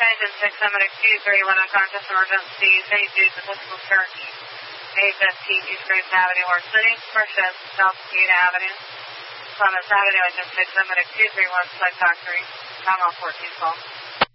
Engine 6, Emmerich 231, unconscious emergency, St. Jude's Episcopal Church, AFST, East Grace Avenue, Horse City, first shift, South Gate Avenue, Clements Avenue, Engine 6, Emmerich 231, Flight Factory, Commonwealth 14 call.